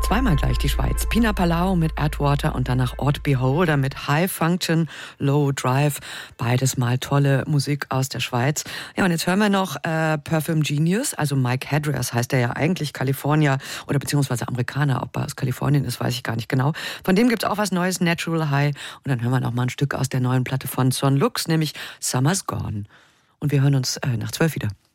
Zweimal gleich die Schweiz. Pina Palau mit Atwater und danach Odd Beholder mit High Function, Low Drive. Beides mal tolle Musik aus der Schweiz. Ja, und jetzt hören wir noch Perfume Genius, also Mike Hadrias heißt der ja eigentlich, Kalifornier oder beziehungsweise Amerikaner. Ob er aus Kalifornien ist, weiß ich gar nicht genau. Von dem gibt's auch was Neues, Natural High. Und dann hören wir noch mal ein Stück aus der neuen Platte von Son Lux, nämlich Summer's Gone. Und wir hören uns nach 12 wieder.